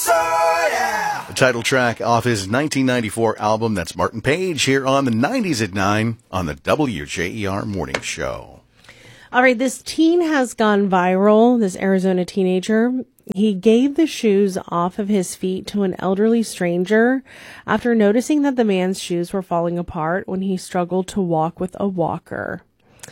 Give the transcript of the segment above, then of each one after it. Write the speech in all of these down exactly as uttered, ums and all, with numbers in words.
So, yeah. The title track off his nineteen ninety-four album, that's Martin Page, here on the nineties at nine on the W J E R Morning Show. All right, this teen has gone viral, this Arizona teenager. He gave the shoes off of his feet to an elderly stranger after noticing that the man's shoes were falling apart when he struggled to walk with a walker.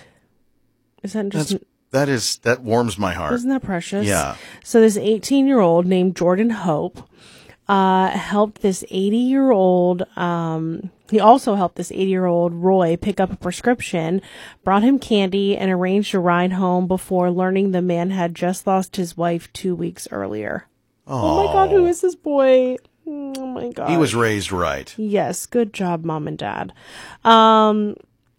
Is that just... That's, that is, that warms my heart. Isn't that precious? Yeah. So this eighteen-year-old named Jordan Hope uh, helped this eighty-year-old... Um, he also helped this eighty-year-old Roy pick up a prescription, brought him candy, and arranged a ride home before learning the man had just lost his wife two weeks earlier. Aww. Oh my God, who is this boy? Oh my God. He was raised right. Yes, good job, Mom and Dad. Um...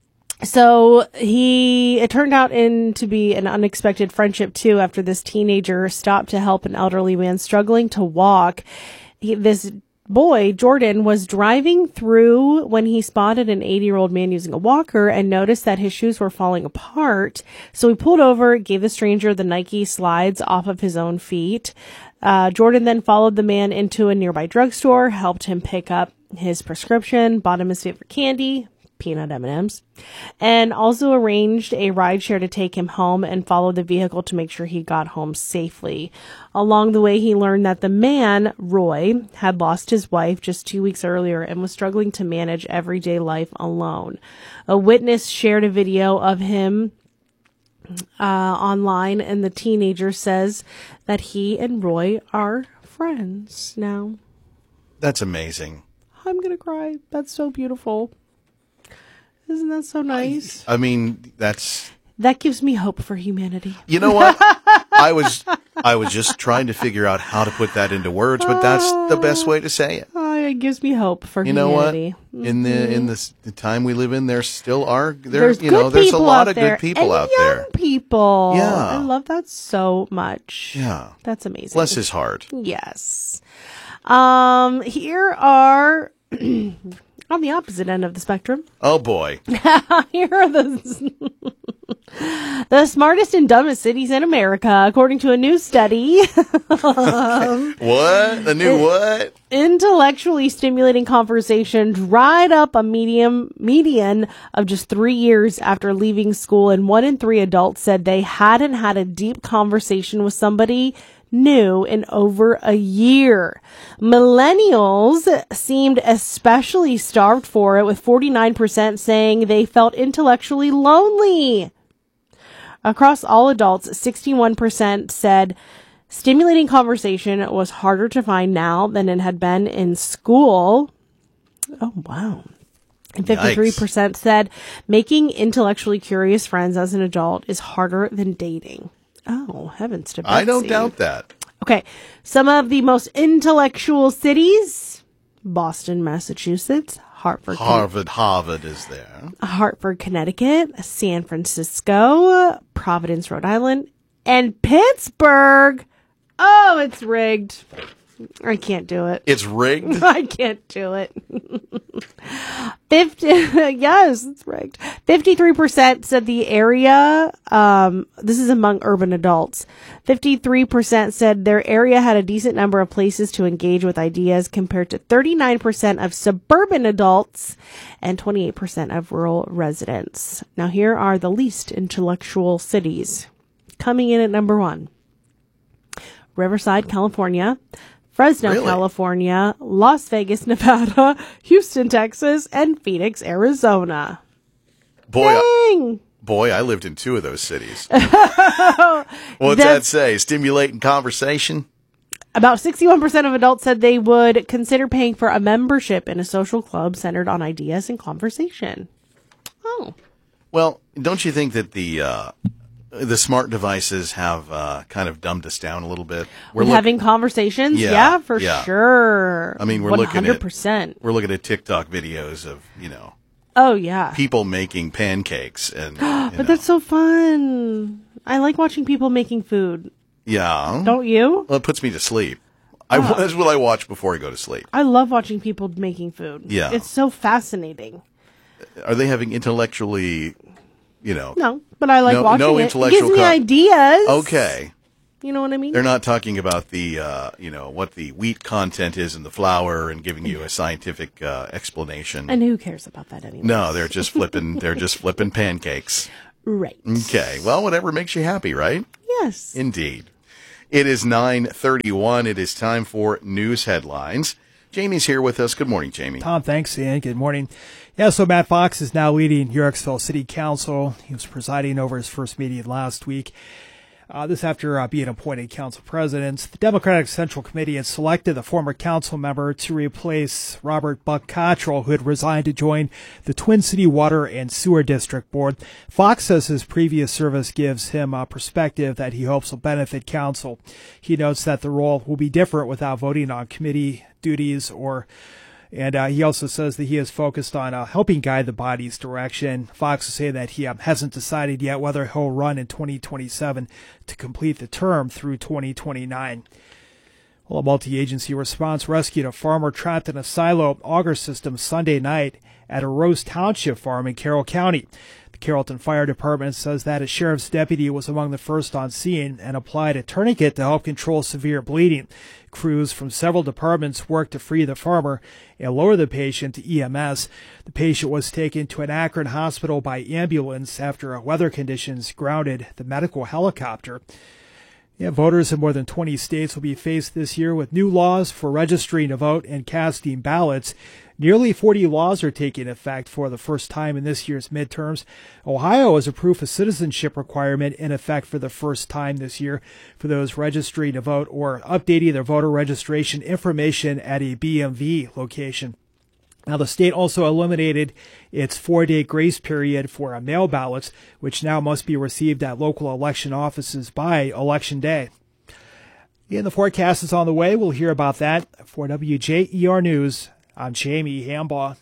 So he, it turned out in to be an unexpected friendship too, after this teenager stopped to help an elderly man struggling to walk. He, this boy, Jordan, was driving through when he spotted an eighty-year-old man using a walker and noticed that his shoes were falling apart. So he pulled over, gave the stranger the Nike slides off of his own feet. Uh, Jordan then followed the man into a nearby drugstore, helped him pick up his prescription, bought him his favorite candy, peanut M and M's, and also arranged a rideshare to take him home and followed the vehicle to make sure he got home safely. Along the way, he learned that the man, Roy, had lost his wife just two weeks earlier and was struggling to manage everyday life alone. A witness shared a video of him uh, online, and the teenager says that he and Roy are friends now. That's amazing. I'm gonna cry. That's so beautiful. Isn't that so nice? I, I mean, that's... That gives me hope for humanity. You know what? I was I was just trying to figure out how to put that into words, but that's the best way to say it. Oh, it gives me hope for you know humanity. What? In the in this, the time we live in, there still are there there's you good know there's a people lot out of there, good people and out young there. People. Yeah. I love that so much. Yeah. That's amazing. Bless his heart. Yes. Um. Here are. On the opposite end of the spectrum. Oh, boy. Here are the, the smartest and dumbest cities in America, according to a new study. um, what? A new what? Intellectually stimulating conversation dried up a medium median of just three years after leaving school, and one in three adults said they hadn't had a deep conversation with somebody new in over a year. Millennials seemed especially starved for it, with forty-nine percent saying they felt intellectually lonely. Across all adults, sixty-one percent said stimulating conversation was harder to find now than it had been in school. Oh, wow. And fifty-three percent Yikes. Said making intellectually curious friends as an adult is harder than dating. Oh, heavens to Betsy. I don't doubt that. Okay. Some of the most intellectual cities: Boston, Massachusetts, Hartford. Harvard, Con- Harvard is there. Hartford, Connecticut, San Francisco, Providence, Rhode Island, and Pittsburgh. Oh, it's rigged. I can't do it. It's rigged? I can't do it. Fifty, yes, it's rigged. fifty-three percent said the area, um, this is among urban adults. fifty-three percent said their area had a decent number of places to engage with ideas, compared to thirty-nine percent of suburban adults and twenty-eight percent of rural residents. Now, here are the least intellectual cities. Coming in at number one: Riverside, California; Fresno, Really? California; Las Vegas, Nevada; Houston, Texas; and Phoenix, Arizona. Boy, Dang! I, boy, I lived in two of those cities. What's that say? Stimulating conversation? About sixty-one percent of adults said they would consider paying for a membership in a social club centered on ideas and conversation. Oh. Well, don't you think that the uh, the smart devices have uh, kind of dumbed us down a little bit? We're look- having conversations? Yeah, yeah for yeah. sure. I mean, we're one hundred percent. looking at we're looking at TikTok videos of, you know, oh yeah, people making pancakes and but know. That's so fun. I like watching people making food. Yeah. Don't you? Well, it puts me to sleep. I, Oh. That's what I watch before I go to sleep. I love watching people making food. Yeah. It's so fascinating. Are they having intellectually, you know? No, but I like no, watching no it. intellectual It gives me con- ideas. Okay. You know what I mean? They're not talking about the, uh, you know, what the wheat content is in the flour and giving you a scientific uh, explanation. And who cares about that anyway? No, they're just flipping. They're just flipping pancakes. Right. Okay. Well, whatever makes you happy, right? Yes. Indeed. It is nine thirty-one. It is time for news headlines. Jamie's here with us. Good morning, Jamie. Tom, thanks, Ian. Good morning. Yeah, so Matt Fox is now leading Yorksville City Council. He was presiding over his first meeting last week. Uh, this after uh, being appointed council president. The Democratic Central Committee had selected the former council member to replace Robert Buck Cottrell, who had resigned to join the Twin City Water and Sewer District Board. Fox says his previous service gives him a perspective that he hopes will benefit council. He notes that the role will be different without voting on committee duties or And uh, he also says that he is focused on uh, helping guide the body's direction. Fox is saying that he um, hasn't decided yet whether he'll run in twenty twenty-seven to complete the term through twenty twenty-nine. Well, a multi-agency response rescued a farmer trapped in a silo auger system Sunday night at a Rose Township farm in Carroll County. The Carrollton Fire Department says that a sheriff's deputy was among the first on scene and applied a tourniquet to help control severe bleeding. Crews from several departments worked to free the farmer and lower the patient to E M S. The patient was taken to an Akron hospital by ambulance after weather conditions grounded the medical helicopter. Yeah, voters in more than twenty states will be faced this year with new laws for registering to vote and casting ballots. Nearly forty laws are taking effect for the first time in this year's midterms. Ohio has approved a citizenship requirement in effect for the first time this year for those registering to vote or updating their voter registration information at a B M V location. Now, the state also eliminated its four-day grace period for mail ballots, which now must be received at local election offices by Election Day. And the forecast is on the way. We'll hear about that. For W J E R News, I'm Jamie Hambaugh.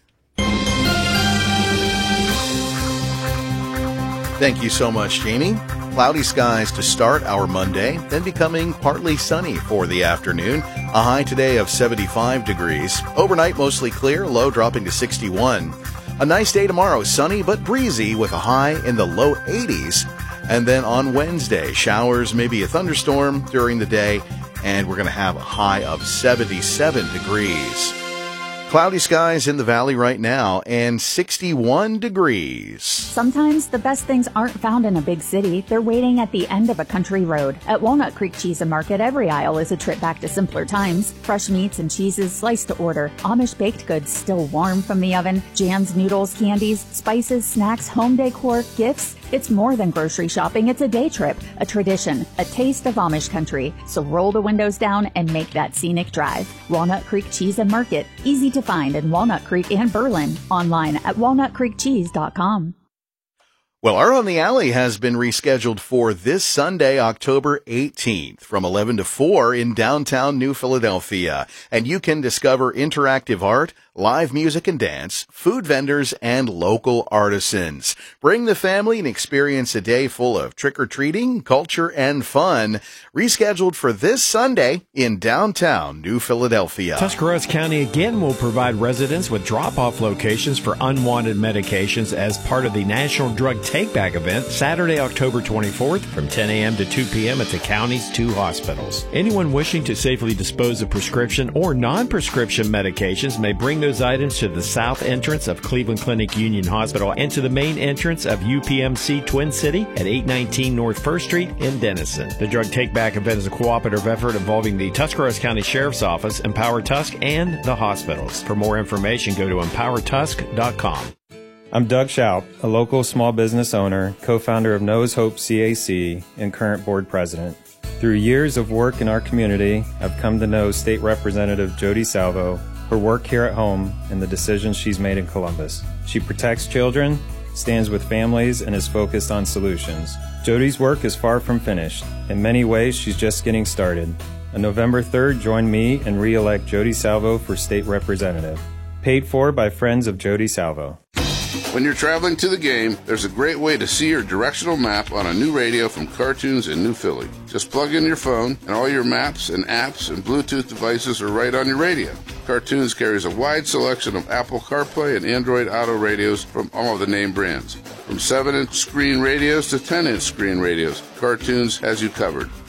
Thank you so much, Jamie. Cloudy skies to start our Monday, then becoming partly sunny for the afternoon. A high today of seventy-five degrees. Overnight, mostly clear, low dropping to sixty-one. A nice day tomorrow, sunny but breezy with a high in the low eighties. And then on Wednesday, showers, maybe a thunderstorm during the day, and we're going to have a high of seventy-seven degrees. Cloudy skies in the valley right now and sixty-one degrees. Sometimes the best things aren't found in a big city. They're waiting at the end of a country road. At Walnut Creek Cheese and Market, every aisle is a trip back to simpler times. Fresh meats and cheeses sliced to order. Amish baked goods still warm from the oven. Jams, noodles, candies, spices, snacks, home decor, gifts. It's more than grocery shopping. It's a day trip, a tradition, a taste of Amish country. So roll the windows down and make that scenic drive. Walnut Creek Cheese and Market. Easy to find in Walnut Creek and Berlin. Online at walnut creek cheese dot com. Well, our On the Alley has been rescheduled for this Sunday, October eighteenth, from eleven to four in downtown New Philadelphia. And you can discover interactive art, live music and dance, food vendors, and local artisans. Bring the family and experience a day full of trick-or-treating, culture, and fun. Rescheduled for this Sunday in downtown New Philadelphia. Tuscarawas County again will provide residents with drop-off locations for unwanted medications as part of the National Drug Take-Back event Saturday, October twenty-fourth from ten a.m. to two p.m. at the county's two hospitals. Anyone wishing to safely dispose of prescription or non-prescription medications may bring those items to the south entrance of Cleveland Clinic Union Hospital and to the main entrance of U P M C Twin City at eight nineteen North First Street in Denison. The Drug Take-Back event is a cooperative effort involving the Tuscarawas County Sheriff's Office, Empower Tusk, and the hospitals. For more information, go to empower tusk dot com. I'm Doug Schaup, a local small business owner, co-founder of Noah's Hope C A C, and current board president. Through years of work in our community, I've come to know State Representative Jody Salvo, her work here at home, and the decisions she's made in Columbus. She protects children, stands with families, and is focused on solutions. Jody's work is far from finished. In many ways, she's just getting started. On November third, join me and re-elect Jody Salvo for State Representative. Paid for by friends of Jody Salvo. When you're traveling to the game, there's a great way to see your directional map on a new radio from Cartoons in New Philly. Just plug in your phone, and all your maps and apps and Bluetooth devices are right on your radio. Cartoons carries a wide selection of Apple CarPlay and Android Auto radios from all of the name brands. From seven inch screen radios to ten inch screen radios, Cartoons has you covered.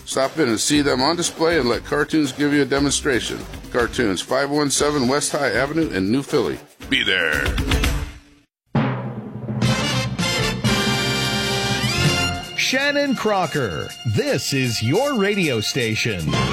Stop in and see them on display and let Cartoons give you a demonstration. Cartoons, five one seven West High Avenue in New Philly. Be there. Shannon Crocker, this is your radio station.